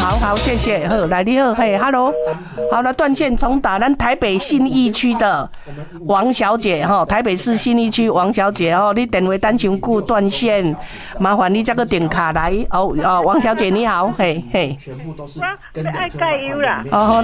好，谢谢。好，来你好，嘿 ，Hello， 好，那断线重打，咱台北信义区的王小姐哈，台北市信义区王小姐哦，你电话等伤久断线，麻烦你这个点卡来哦，王小姐你好，嘿嘿， 全部都是跟爱盖油啦。 哦。